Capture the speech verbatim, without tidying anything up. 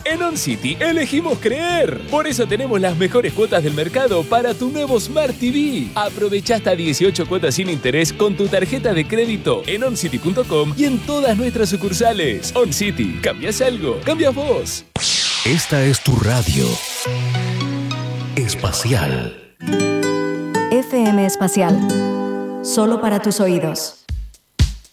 En OnCity elegimos creer. Por eso tenemos las mejores cuotas del mercado para tu nuevo Smart T V. Aprovecha hasta dieciocho cuotas sin interés con tu tarjeta de crédito en oncity punto com y en todas nuestras sucursales. OnCity, ¿cambias algo? ¡Cambias vos! Esta es tu radio. Espacial. F M Espacial. Solo para tus oídos.